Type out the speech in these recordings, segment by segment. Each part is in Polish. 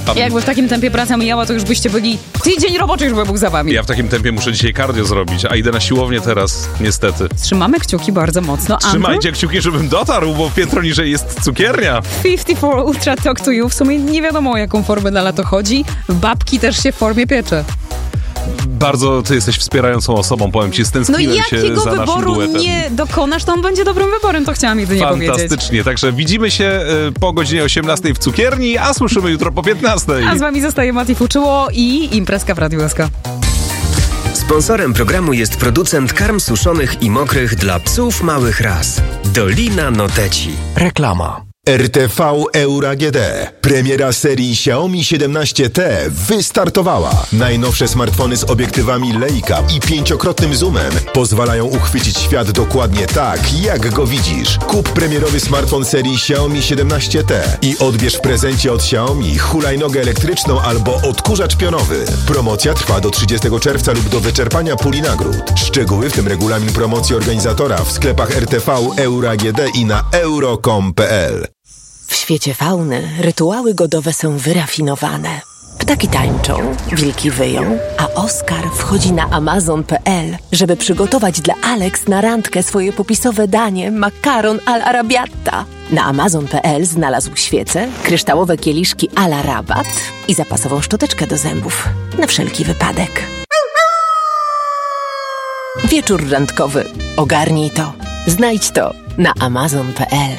Jakby w takim tempie praca mijała, to już byście byli tydzień roboczy, już by był za wami. Ja w takim tempie muszę dzisiaj cardio zrobić, a idę na siłownię teraz, niestety. Trzymamy kciuki bardzo mocno. Trzymajcie kciuki, żebym dotarł, bo piętro niżej jest cukiernia. 54 Ultra Talk to You. W sumie nie wiadomo, o jaką formę na lato chodzi. Babki też się w formie piecze. Bardzo ty jesteś wspierającą osobą, powiem ci, stęskniłem się za naszym duetem. Jakiego wyboru nie dokonasz, to on będzie dobrym wyborem, to chciałam jedynie powiedzieć. Fantastycznie, także widzimy się po godzinie 18 w cukierni, a słyszymy jutro po 15. A z wami zostaje Mati Fuczyło i imprezka w Radiu SK. Sponsorem programu jest producent karm suszonych i mokrych dla psów małych ras. Dolina Noteci. Reklama. RTV Euro AGD. Premiera serii Xiaomi 17T wystartowała. Najnowsze smartfony z obiektywami Leica i 5-krotnym zoomem pozwalają uchwycić świat dokładnie tak, jak go widzisz. Kup premierowy smartfon serii Xiaomi 17T i odbierz w prezencie od Xiaomi hulajnogę elektryczną albo odkurzacz pionowy. Promocja trwa do 30 czerwca lub do wyczerpania puli nagród. Szczegóły, w tym regulamin promocji organizatora, w sklepach RTV Euro AGD i na euro.com.pl. W świecie fauny rytuały godowe są wyrafinowane. Ptaki tańczą, wilki wyją, a Oskar wchodzi na amazon.pl, żeby przygotować dla Alex na randkę swoje popisowe danie makaron all'arabiata. Na amazon.pl znalazł świece, kryształowe kieliszki à la rabat i zapasową szczoteczkę do zębów. Na wszelki wypadek. Wieczór randkowy. Ogarnij to. Znajdź to na amazon.pl.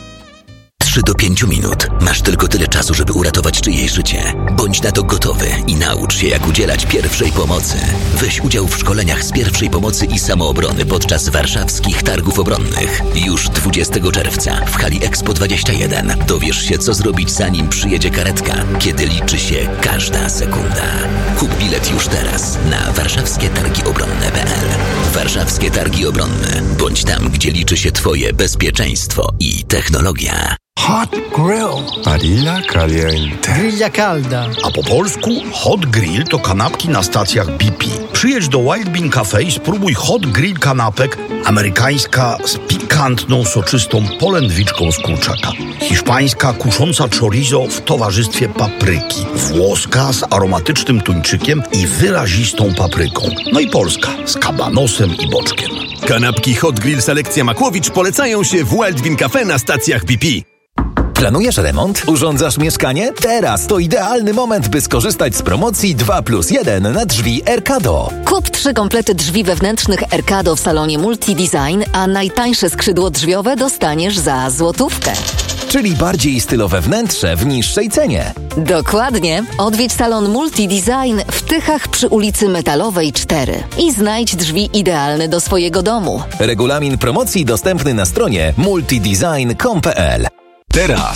3 do 5 minut. Masz tylko tyle czasu, żeby uratować czyjeś życie. Bądź na to gotowy i naucz się, jak udzielać pierwszej pomocy. Weź udział w szkoleniach z pierwszej pomocy i samoobrony podczas warszawskich targów obronnych. Już 20 czerwca w hali Expo 21 dowiesz się, co zrobić, zanim przyjedzie karetka, kiedy liczy się każda sekunda. Kup bilet już teraz na warszawskietargiobronne.pl. Warszawskie Targi Obronne. Bądź tam, gdzie liczy się twoje bezpieczeństwo i technologia. Hot Grill. Barilla Caliente. Grilla calda. A po polsku Hot Grill to kanapki na stacjach BP. Przyjedź do Wild Bean Cafe i spróbuj Hot Grill kanapek, amerykańska z pikantną, soczystą polędwiczką z kurczaka, hiszpańska kusząca chorizo w towarzystwie papryki, włoska z aromatycznym tuńczykiem i wyrazistą papryką, no i polska z kabanosem i boczkiem. Kanapki Hot Grill Selekcja Makłowicz polecają się w Wild Bean Cafe na stacjach BP. Planujesz remont? Urządzasz mieszkanie? Teraz to idealny moment, by skorzystać z promocji 2+1 na drzwi Erkado. Kup 3 komplety drzwi wewnętrznych Erkado w salonie Multidesign, a najtańsze skrzydło drzwiowe dostaniesz za złotówkę. Czyli bardziej stylowe wnętrze w niższej cenie. Dokładnie. Odwiedź salon Multidesign w Tychach przy ulicy Metalowej 4 i znajdź drzwi idealne do swojego domu. Regulamin promocji dostępny na stronie multidesign.com.pl. Teraz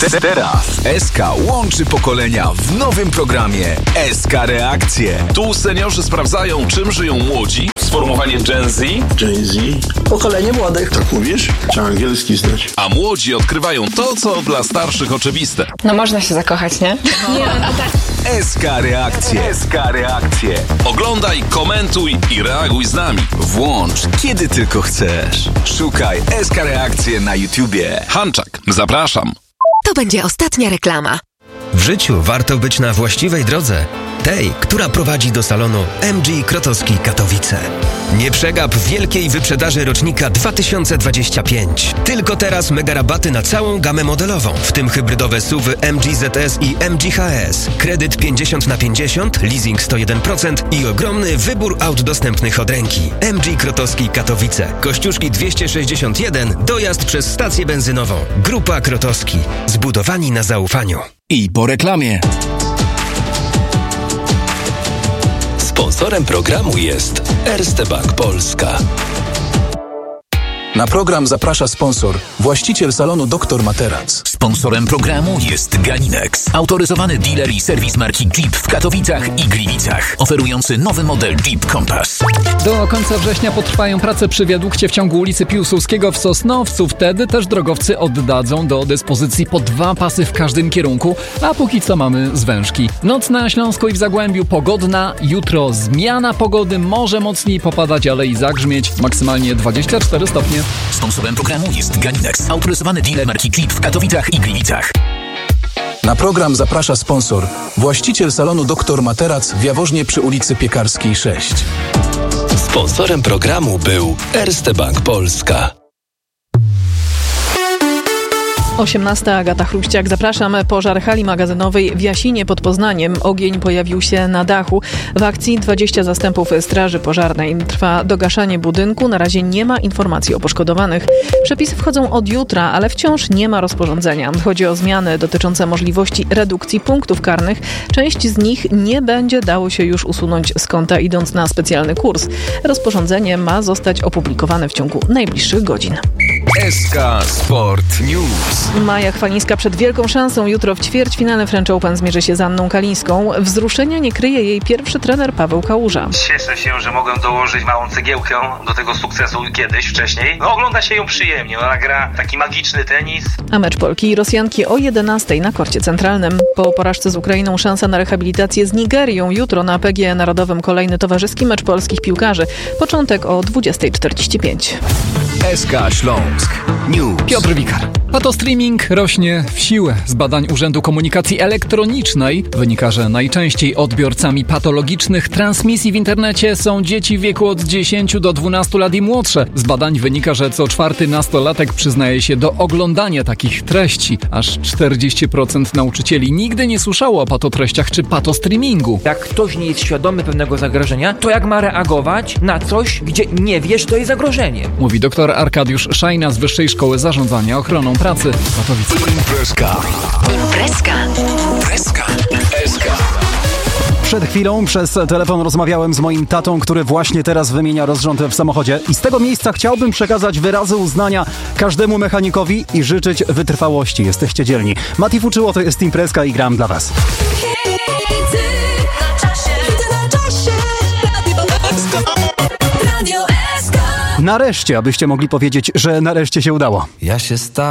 SK łączy pokolenia w nowym programie SK Reakcje. Tu seniorzy sprawdzają, czym żyją młodzi. Sformułowanie Gen Z. Gen Z? Pokolenie młodych. Tak mówisz? Trzeba angielski znać. A młodzi odkrywają to, co dla starszych oczywiste. No można się zakochać, nie? Nie, no tak. SK Reakcje. SK Reakcje. Oglądaj, komentuj i reaguj z nami. Włącz, kiedy tylko chcesz. Szukaj SK Reakcje na YouTubie. Hanczak, zapraszam. To będzie ostatnia reklama. W życiu warto być na właściwej drodze. Tej, która prowadzi do salonu MG Krotowski Katowice. Nie przegap wielkiej wyprzedaży rocznika 2025. Tylko teraz mega rabaty na całą gamę modelową, w tym hybrydowe SUV-y MG ZS i MG HS. Kredyt 50/50, leasing 101% i ogromny wybór aut dostępnych od ręki. MG Krotowski Katowice. Kościuszki 261, dojazd przez stację benzynową. Grupa Krotowski. Zbudowani na zaufaniu. I po reklamie. Sponsorem programu jest Erste Bank Polska. Na program zaprasza sponsor, właściciel salonu Dr Materac. Sponsorem programu jest Ganinex, autoryzowany dealer i serwis marki Jeep w Katowicach i Gliwicach, oferujący nowy model Jeep Compass. Do końca września potrwają prace przy wiadukcie w ciągu ulicy Piłsudskiego w Sosnowcu. Wtedy też drogowcy oddadzą do dyspozycji po 2 pasy w każdym kierunku, a póki co mamy zwężki. Noc na Śląsku i w Zagłębiu pogodna, jutro zmiana pogody, może mocniej popadać, ale i zagrzmieć, maksymalnie 24 stopnie. Sponsorem programu jest Ganinex, autoryzowany dealer marki Jeep w Katowicach i Gliwicach. Na program zaprasza sponsor, właściciel salonu Dr Materac w Jaworznie przy ulicy Piekarskiej 6. Sponsorem programu był Erste Bank Polska. 18. Agata Chruściak. Zapraszam. Pożar hali magazynowej w Jasinie pod Poznaniem. Ogień pojawił się na dachu. W akcji 20 zastępów straży pożarnej. Trwa dogaszanie budynku. Na razie nie ma informacji o poszkodowanych. Przepisy wchodzą od jutra, ale wciąż nie ma rozporządzenia. Chodzi o zmiany dotyczące możliwości redukcji punktów karnych. Część z nich nie będzie dało się już usunąć z konta, idąc na specjalny kurs. Rozporządzenie ma zostać opublikowane w ciągu najbliższych godzin. SK Sport News. Maja Chwalińska przed wielką szansą. Jutro w ćwierćfinale French Open zmierzy się z Anną Kalińską. Wzruszenia nie kryje jej pierwszy trener Paweł Kałuża. Cieszę się, że mogę dołożyć małą cegiełkę do tego sukcesu kiedyś, wcześniej. Ogląda się ją przyjemnie. Ona gra taki magiczny tenis. A mecz Polki i Rosjanki o 11:00 na korcie centralnym. Po porażce z Ukrainą szansa na rehabilitację z Nigerią. Jutro na PGE Narodowym kolejny towarzyski mecz polskich piłkarzy. Początek o 20:45. SK Śląsk News. Piotr Wikar. Patostreaming rośnie w siłę. Z badań Urzędu Komunikacji Elektronicznej wynika, że najczęściej odbiorcami patologicznych transmisji w internecie są dzieci w wieku od 10 do 12 lat i młodsze. Z badań wynika, że co 4. nastolatek przyznaje się do oglądania takich treści. Aż 40% nauczycieli nigdy nie słyszało o patotreściach czy patostreamingu. Jak ktoś nie jest świadomy pewnego zagrożenia, to jak ma reagować na coś, gdzie nie wiesz, to jest zagrożenie? Mówi dr Arkadiusz Szajna z Wyższej Szkoły Zarządzania Ochroną Pracy w Katowicach. Imprezka. Przed chwilą przez telefon rozmawiałem z moim tatą, który właśnie teraz wymienia rozrząd w samochodzie. I z tego miejsca chciałbym przekazać wyrazy uznania każdemu mechanikowi i życzyć wytrwałości. Jesteście dzielni. Mati Fuczyło, to jest Imprezka i gram dla was. Nareszcie, abyście mogli powiedzieć, że nareszcie się udało. Ja się